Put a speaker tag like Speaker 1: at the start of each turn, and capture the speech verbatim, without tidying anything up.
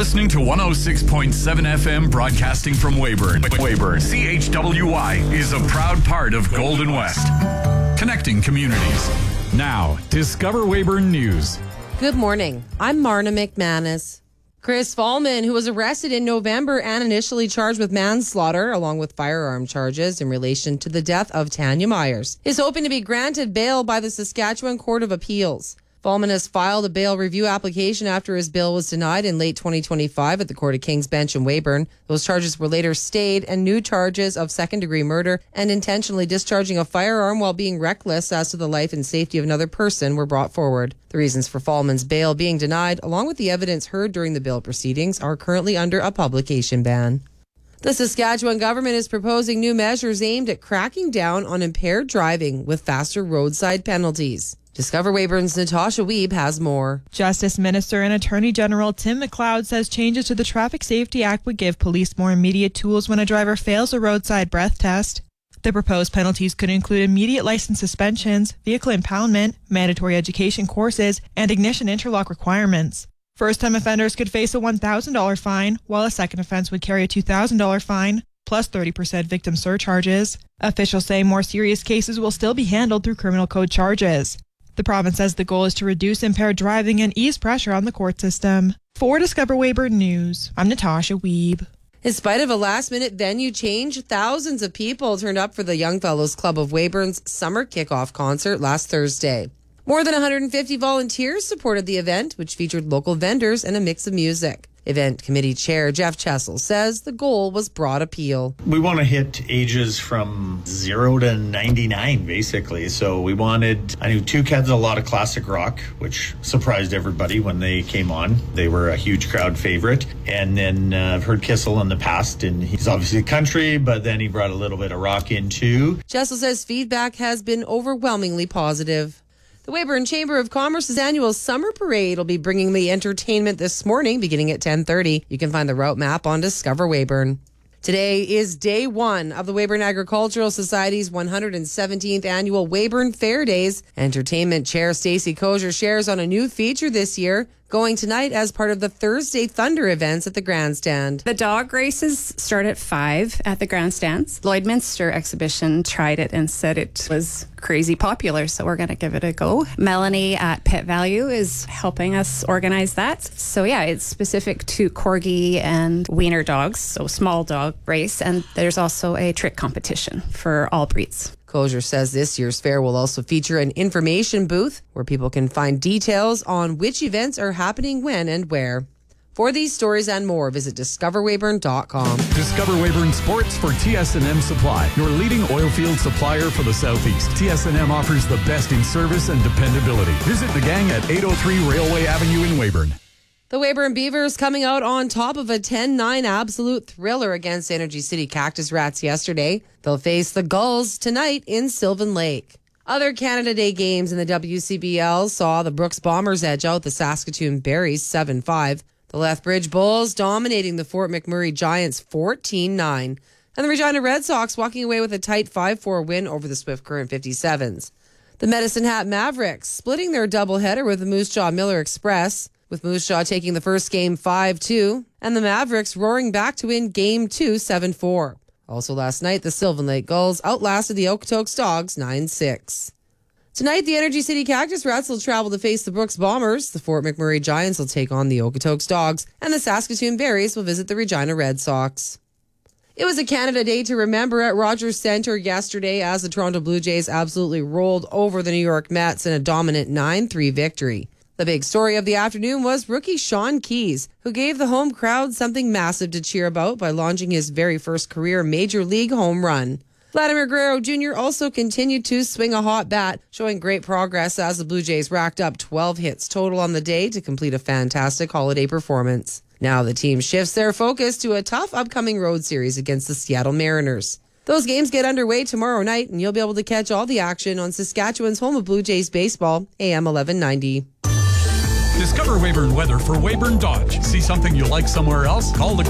Speaker 1: listening to one oh six point seven F M broadcasting from Weyburn. Weyburn. C H W Y is a proud part of Golden West. Connecting communities. Now, Discover Weyburn News.
Speaker 2: Good morning. I'm Marna McManus. Chris Fallman, who was arrested in November and initially charged with manslaughter along with firearm charges in relation to the death of Tanya Myers, is hoping to be granted bail by the Saskatchewan Court of Appeals. Fallman has filed a bail review application after his bail was denied in late twenty twenty-five at the Court of King's Bench in Weyburn. Those charges were later stayed, and new charges of second-degree murder and intentionally discharging a firearm while being reckless as to the life and safety of another person were brought forward. The reasons for Fallman's bail being denied, along with the evidence heard during the bail proceedings, are currently under a publication ban. The Saskatchewan government is proposing new measures aimed at cracking down on impaired driving with faster roadside penalties. Discover Weyburn's Natasha Wiebe has more.
Speaker 3: Justice Minister and Attorney General Tim McLeod says changes to the Traffic Safety Act would give police more immediate tools when a driver fails a roadside breath test. The proposed penalties could include immediate license suspensions, vehicle impoundment, mandatory education courses, and ignition interlock requirements. First-time offenders could face a one thousand dollars fine, while a second offense would carry a two thousand dollars fine, plus thirty percent victim surcharges. Officials say more serious cases will still be handled through criminal code charges. The province says the goal is to reduce impaired driving and ease pressure on the court system. For Discover Weyburn News, I'm Natasha Wiebe.
Speaker 2: In spite of a last-minute venue change, thousands of people turned up for the Young Fellows Club of Weyburn's summer kickoff concert last Thursday. More than one hundred fifty volunteers supported the event, which featured local vendors and a mix of music. Event Committee Chair Jeff Chessel says the goal was broad appeal.
Speaker 4: We want to hit ages from zero to ninety-nine, basically. So we wanted, I knew two kids, a lot of classic rock, which surprised everybody when they came on. They were a huge crowd favorite. And then uh, I've heard Kissel in the past, and he's obviously country, but then he brought a little bit of rock in too.
Speaker 2: Chessel says feedback has been overwhelmingly positive. The Weyburn Chamber of Commerce's annual Summer Parade will be bringing the entertainment this morning, beginning at ten thirty. You can find the route map on Discover Weyburn. Today is day one of the Weyburn Agricultural Society's one hundred seventeenth annual Weyburn Fair Days. Entertainment Chair Stacey Kozier shares on a new feature this year, going tonight as part of the Thursday Thunder events at the grandstand.
Speaker 5: The dog races start at five at the grandstands. Lloydminster exhibition tried it and said it was crazy popular, so we're going to give it a go. Melanie at Pet Value is helping us organize that. So yeah, it's specific to corgi and wiener dogs, so small dog race, and there's also a trick competition for all breeds.
Speaker 2: Kozier says this year's fair will also feature an information booth where people can find details on which events are happening when and where. For these stories and more, visit discover weyburn dot com.
Speaker 1: Discover Weyburn Sports for T S and M Supply, your leading oil field supplier for the Southeast. T S and M offers the best in service and dependability. Visit the gang at eight oh three Railway Avenue in Weyburn.
Speaker 2: The Weyburn Beavers coming out on top of a ten nine absolute thriller against Energy City Cactus Rats yesterday. They'll face the Gulls tonight in Sylvan Lake. Other Canada Day games in the W C B L saw the Brooks Bombers edge out the Saskatoon Berries seven five. The Lethbridge Bulls dominating the Fort McMurray Giants fourteen nine. And the Regina Red Sox walking away with a tight five four win over the Swift Current fifty-sevens. The Medicine Hat Mavericks splitting their doubleheader with the Moose Jaw Miller Express, with Moose Jaw taking the first game five two, and the Mavericks roaring back to win game two seven four. Also last night, the Sylvan Lake Gulls outlasted the Okotoks Dogs nine six. Tonight, the Energy City Cactus Rats will travel to face the Brooks Bombers, the Fort McMurray Giants will take on the Okotoks Dogs, and the Saskatoon Berries will visit the Regina Red Sox. It was a Canada Day to remember at Rogers Centre yesterday as the Toronto Blue Jays absolutely rolled over the New York Mets in a dominant nine three victory. The big story of the afternoon was rookie Sean Keyes, who gave the home crowd something massive to cheer about by launching his very first career Major League home run. Vladimir Guerrero Junior also continued to swing a hot bat, showing great progress as the Blue Jays racked up twelve hits total on the day to complete a fantastic holiday performance. Now the team shifts their focus to a tough upcoming road series against the Seattle Mariners. Those games get underway tomorrow night, and you'll be able to catch all the action on Saskatchewan's home of Blue Jays baseball, A M eleven ninety.
Speaker 1: Discover Weyburn weather for Weyburn Dodge. See something you like somewhere else? Call the